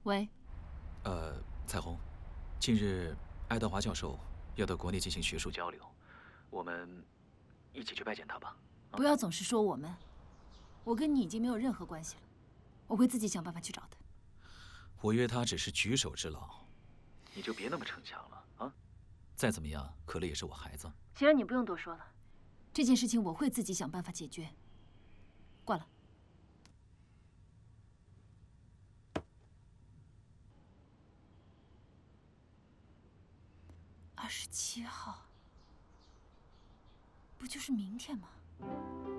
喂， 彩虹，近日爱德华教授要到国内进行学术交流，我们一起去拜见他吧。 不要总是说我们，我跟你已经没有任何关系了，我会自己想办法去找他。 我约他只是举手之劳，你就别那么逞强了啊！再怎么样，可乐也是我孩子。 既然你不用多说了，这件事情我会自己想办法解决。挂了。27号，不就是明天吗？